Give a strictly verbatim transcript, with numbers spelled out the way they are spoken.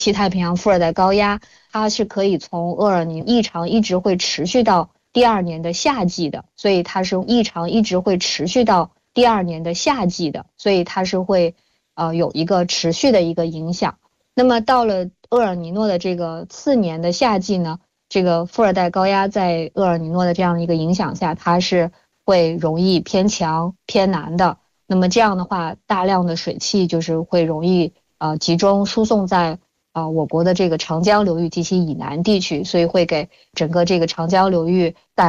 西太平洋副热带高压，它是可以从厄尔尼异常一直会持续到第二年的夏季的，所以它是异常一直会持续到第二年的夏季的，所以它是会呃有一个持续的一个影响。那么到了厄尔尼诺的这个次年的夏季呢，这个副热带高压在厄尔尼诺的这样一个影响下，它是会容易偏强偏南的。那么这样的话，大量的水汽就是会容易呃集中输送在啊、呃、我国的这个长江流域及其以南地区，所以会给整个这个长江流域带